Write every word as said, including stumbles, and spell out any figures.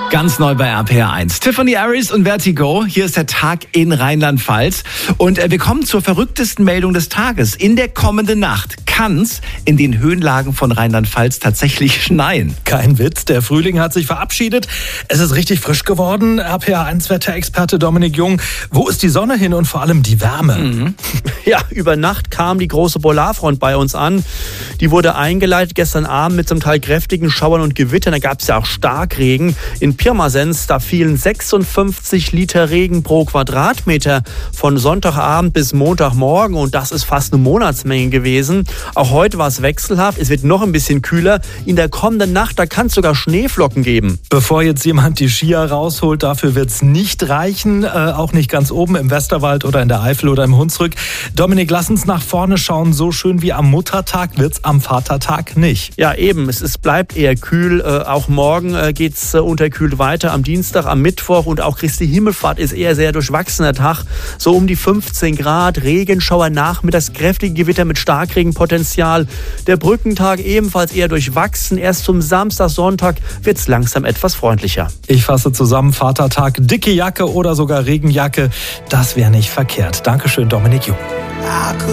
Ganz neu bei R P R eins. Tiffany Aries und Vertigo. Hier ist der Tag in Rheinland-Pfalz. Und äh, wir kommen zur verrücktesten Meldung des Tages. In der kommenden Nacht kann es in den Höhenlagen von Rheinland-Pfalz tatsächlich schneien. Kein Witz, der Frühling hat sich verabschiedet. Es ist richtig frisch geworden. R P R eins Wetterexperte Dominik Jung. Wo ist die Sonne hin und vor allem die Wärme? Mhm. Ja, über Nacht kam die große Polarfront bei uns an. Die wurde eingeleitet gestern Abend mit zum Teil kräftigen Schauern und Gewittern. Da gab es ja auch Starkregen. In Pirmasens, da fielen sechsundfünfzig Liter Regen pro Quadratmeter von Sonntagabend bis Montagmorgen. Und das ist fast eine Monatsmenge gewesen. Auch heute war es wechselhaft. Es wird noch ein bisschen kühler. In der kommenden Nacht, da kann es sogar Schneeflocken geben. Bevor jetzt jemand die Skier rausholt, dafür wird es nicht reichen. Äh, auch nicht ganz oben im Westerwald oder in der Eifel oder im Hunsrück. Dominik, lass uns nach vorne schauen. So schön wie am Muttertag wird es am Vatertag nicht. Ja, eben. Es, es bleibt eher kühl. Äh, auch morgen äh, geht es äh, unterkühlt weiter. Am Dienstag, am Mittwoch und auch Christi Himmelfahrt ist eher sehr durchwachsener Tag. So um die fünfzehn Grad, Regenschauer nachmittags, kräftige Gewitter mit Starkregenpotenzial. Der Brückentag ebenfalls eher durchwachsen. Erst zum Samstag, Sonntag wird es langsam etwas freundlicher. Ich fasse zusammen, Vatertag, dicke Jacke oder sogar Regenjacke. Das wäre nicht verkehrt. Dankeschön, Dominik Jung.